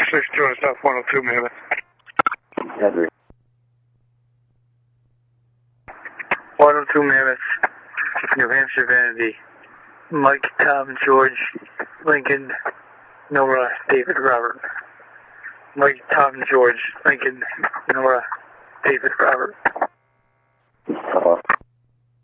6 Joy South 102 Mammoth. Henry. 102 Mammoth, New Hampshire Vanity. Mike, Tom, George, Lincoln, Nora, David, Robert. Mike, Tom, George, Lincoln, Nora, David, Robert.